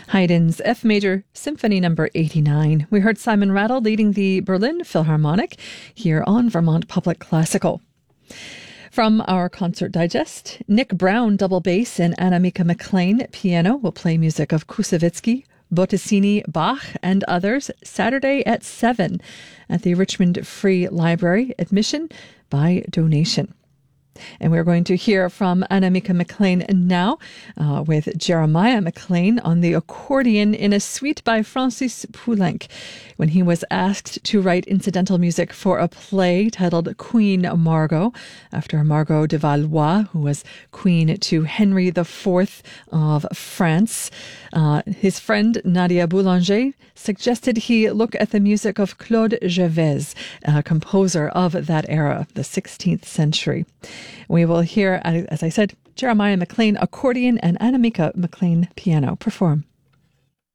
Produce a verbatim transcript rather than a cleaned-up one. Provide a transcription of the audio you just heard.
Haydn's F Major Symphony Number eighty-nine. We heard Simon Rattle leading the Berlin Philharmonic here on Vermont Public Classical. From our Concert Digest, Nick Brown double bass and Annamieka McLean piano will play music of Koussevitzky, Bottesini, Bach, and others Saturday at seven at the Richmond Free Library. Admission by donation. And we're going to hear from Annamieka McLean now uh, with Jeremiah McLean on the accordion in a suite by Francis Poulenc when he was asked to write incidental music for a play titled Queen Margot, after Margot de Valois, who was queen to Henry the Fourth of France. Uh, his friend Nadia Boulanger suggested he look at the music of Claude Gervais, a composer of that era, the sixteenth century. We will hear, as I said, Jeremiah McLean accordion and Annamieka McLean piano perform.